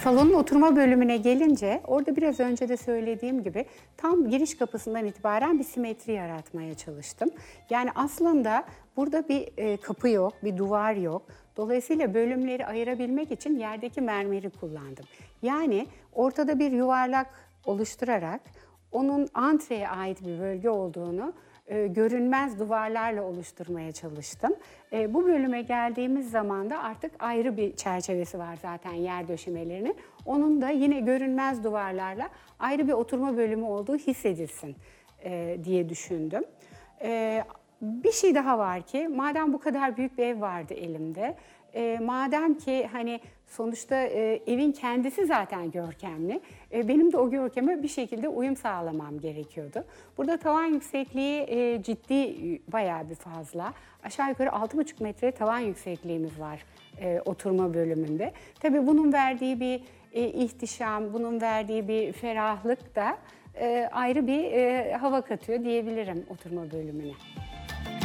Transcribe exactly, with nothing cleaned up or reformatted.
Salonun oturma bölümüne gelince orada biraz önce de söylediğim gibi tam giriş kapısından itibaren bir simetri yaratmaya çalıştım. Yani aslında burada bir e, kapı yok, bir duvar yok. Dolayısıyla bölümleri ayırabilmek için yerdeki mermeri kullandım. Yani ortada bir yuvarlak oluşturarak onun antreye ait bir bölge olduğunu e, görünmez duvarlarla oluşturmaya çalıştım. E, bu bölüme geldiğimiz zaman da artık ayrı bir çerçevesi var zaten yer döşemelerinin. Onun da yine görünmez duvarlarla ayrı bir oturma bölümü olduğu hissedilsin e, diye düşündüm. E, bir şey daha var ki, madem bu kadar büyük bir ev vardı elimde, e, madem ki hani sonuçta e, evin kendisi zaten görkemli, e, benim de o görkeme bir şekilde uyum sağlamam gerekiyordu. Burada tavan yüksekliği e, ciddi, bayağı bir fazla. Aşağı yukarı altı buçuk metre tavan yüksekliğimiz var e, oturma bölümünde. Tabii bunun verdiği bir e, ihtişam, bunun verdiği bir ferahlık da e, ayrı bir e, hava katıyor diyebilirim oturma bölümüne.